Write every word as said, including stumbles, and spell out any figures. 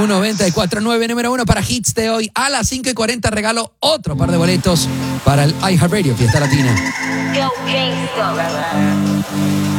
U noventa y cuatro punto nueve, número uno para hits de hoy. A las cinco y cuarenta regalo otro par de boletos para el iHeartRadio Fiesta Latina. Go Gangsta.